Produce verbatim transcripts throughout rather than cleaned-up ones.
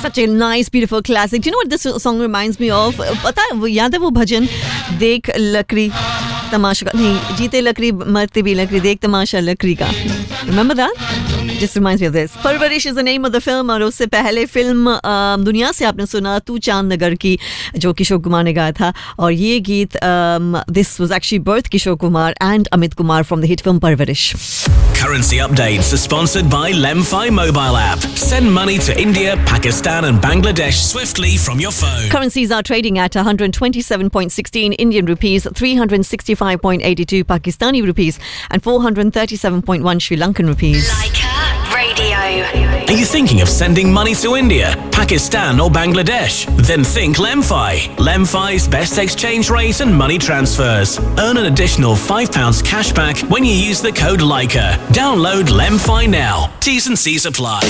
such a nice, beautiful classic. Do you know what this song reminds me of? पता है वो याद है वो भजन देख लकड़ी तमाशा का नहीं जीते लकड़ी मरते भी लकड़ी देख तमाशा लकड़ी का. Remember that? Just reminds me of this. Parvarish is the name of the film और उससे पहले फिल्म दुनिया से आपने सुना तू चांद नगर की जो किशोर कुमार ने गाया था और ये गीत this was actually both Kishore Kumar and Amit Kumar from the hit film Parvarish. Currency updates are sponsored by Lemfi mobile app. Send money to India, Pakistan and Bangladesh swiftly from your phone. Currencies are trading at one hundred twenty-seven point one six Indian rupees, three hundred sixty-five point eight two Pakistani rupees and four hundred thirty-seven point one Sri Lankan rupees. Leica Radio. Are you thinking of sending money to India, Pakistan or Bangladesh? Then think Lemfi. Lemfi's best exchange rate and money transfers. Earn an additional five pounds cash back when you use the code Leica. Download Lemfi now. T's and C's apply.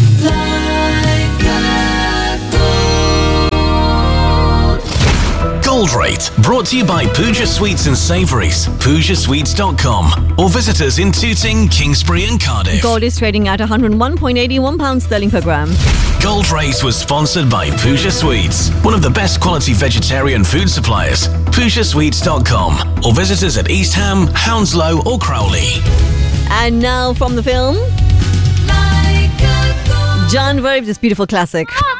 Gold Rate, brought to you by Pooja Sweets and Savouries, pooja sweets dot com, or visit us in Tooting, Kingsbury and Cardiff. Gold is trading at one hundred one point eight one pounds sterling per gram. Gold Rate was sponsored by Pooja Sweets, one of the best quality vegetarian food suppliers, pooja sweets dot com, or visit us at East Ham, Hounslow or Crowley. And now from the film Janwar, this beautiful classic.